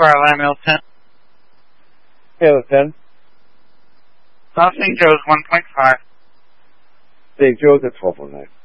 Square, Lamb Hill 10. Halo 10. South St. Joe's 1.5. St. Joe's at 1209.